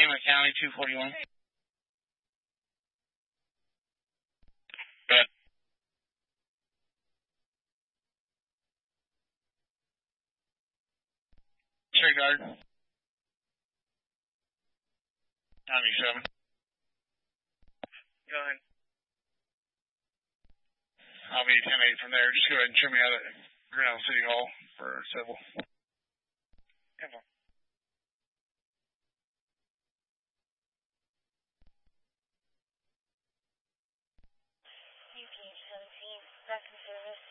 Emmett County, 241. Good. Disregard. 97. Go ahead. I'll be 10-8 from there. Just go ahead and trim me out at Grinnell City Hall for civil.